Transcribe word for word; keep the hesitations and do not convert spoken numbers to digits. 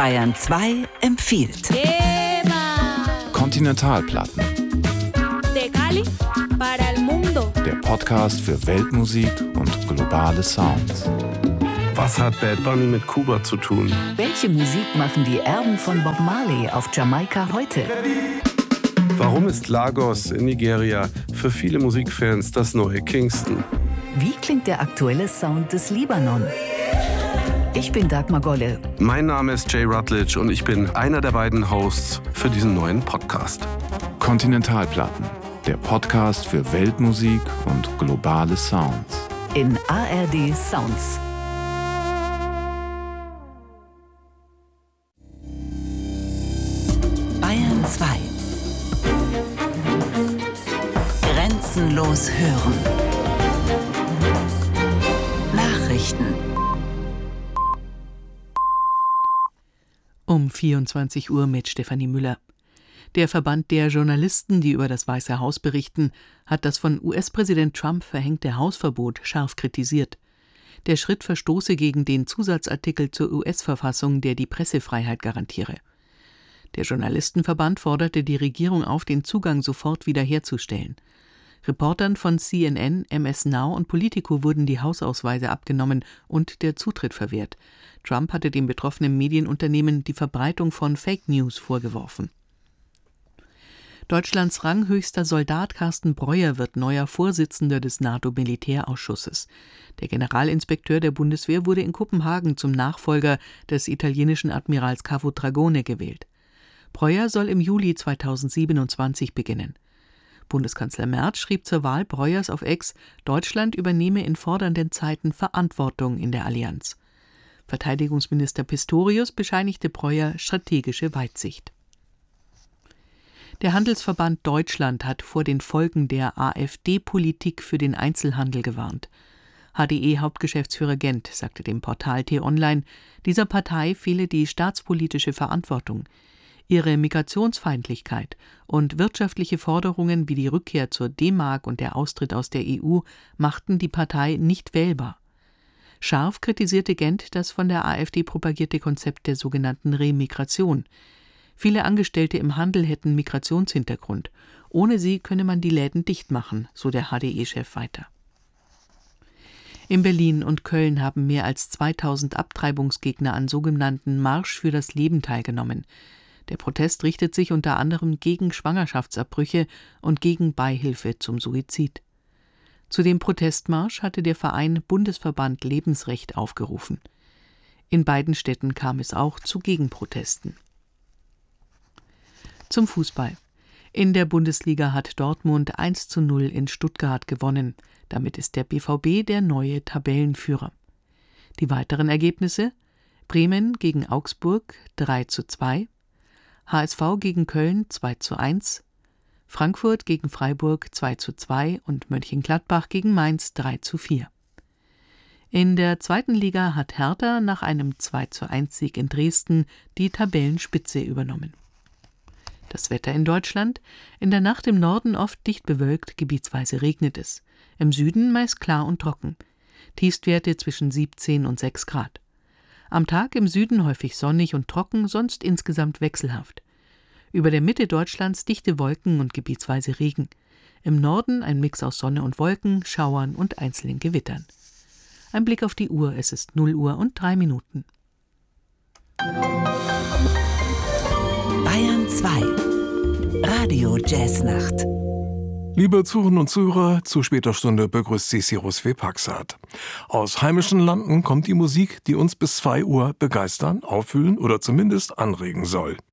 Bayern zwei empfiehlt. Kontinentalplatten. De Cali para el mundo. Der Podcast für Weltmusik und globale Sounds. Was hat Bad Bunny mit Kuba zu tun? Welche Musik machen die Erben von Bob Marley auf Jamaika heute? Warum ist Lagos in Nigeria für viele Musikfans das neue Kingston? Wie klingt der aktuelle Sound des Libanon? Ich bin Dagmar Golle. Mein Name ist Jay Rutledge und ich bin einer der beiden Hosts für diesen neuen Podcast. Kontinentalplatten, der Podcast für Weltmusik und globale Sounds. In A R D Sounds. Bayern zwei. Grenzenlos hören. Nachrichten. Um vierundzwanzig Uhr mit Stefanie Müller. Der Verband der Journalisten, die über das Weiße Haus berichten, hat das von U S-Präsident Trump verhängte Hausverbot scharf kritisiert. Der Schritt verstoße gegen den Zusatzartikel zur U S-Verfassung, der die Pressefreiheit garantiere. Der Journalistenverband forderte die Regierung auf, den Zugang sofort wiederherzustellen. Reportern von C N N, M S Now und Politico wurden die Hausausweise abgenommen und der Zutritt verwehrt. Trump hatte dem betroffenen Medienunternehmen die Verbreitung von Fake News vorgeworfen. Deutschlands ranghöchster Soldat Carsten Breuer wird neuer Vorsitzender des NATO-Militärausschusses. Der Generalinspekteur der Bundeswehr wurde in Kopenhagen zum Nachfolger des italienischen Admirals Cavo Dragone gewählt. Breuer soll im Juli zweitausendsiebenundzwanzig beginnen. Bundeskanzler Merz schrieb zur Wahl Breuers auf X, Deutschland übernehme in fordernden Zeiten Verantwortung in der Allianz. Verteidigungsminister Pistorius bescheinigte Breuer strategische Weitsicht. Der Handelsverband Deutschland hat vor den Folgen der AfD-Politik für den Einzelhandel gewarnt. H D E-Hauptgeschäftsführer Gent sagte dem Portal T-Online, dieser Partei fehle die staatspolitische Verantwortung. Ihre Migrationsfeindlichkeit und wirtschaftliche Forderungen wie die Rückkehr zur D-Mark und der Austritt aus der E U machten die Partei nicht wählbar. Scharf kritisierte Gent das von der AfD propagierte Konzept der sogenannten Remigration. Viele Angestellte im Handel hätten Migrationshintergrund. Ohne sie könne man die Läden dicht machen, so der H D E-Chef weiter. In Berlin und Köln haben mehr als zweitausend Abtreibungsgegner an sogenannten Marsch für das Leben teilgenommen. Der Protest richtet sich unter anderem gegen Schwangerschaftsabbrüche und gegen Beihilfe zum Suizid. Zu dem Protestmarsch hatte der Verein Bundesverband Lebensrecht aufgerufen. In beiden Städten kam es auch zu Gegenprotesten. Zum Fußball. In der Bundesliga hat Dortmund eins zu null in Stuttgart gewonnen. Damit ist der B V B der neue Tabellenführer. Die weiteren Ergebnisse: Bremen gegen Augsburg drei zu zwei, H S V gegen Köln zwei zu eins, Frankfurt gegen Freiburg zwei zu zwei und Mönchengladbach gegen Mainz drei zu vier. In der zweiten Liga hat Hertha nach einem zwei zu eins Sieg in Dresden die Tabellenspitze übernommen. Das Wetter in Deutschland: In der Nacht im Norden oft dicht bewölkt, gebietsweise regnet es. Im Süden meist klar und trocken. Tiefstwerte zwischen siebzehn und sechs Grad. Am Tag im Süden häufig sonnig und trocken, sonst insgesamt wechselhaft. Über der Mitte Deutschlands dichte Wolken und gebietsweise Regen. Im Norden ein Mix aus Sonne und Wolken, Schauern und einzelnen Gewittern. Ein Blick auf die Uhr, es ist null Uhr und drei Minuten. Bayern zwei. Radio Jazznacht. Liebe Zuhörerinnen und Zuhörer, zu später Stunde begrüßt Sie Cyrus W. Paxat. Aus heimischen Landen kommt die Musik, die uns bis zwei Uhr begeistern, aufwühlen oder zumindest anregen soll.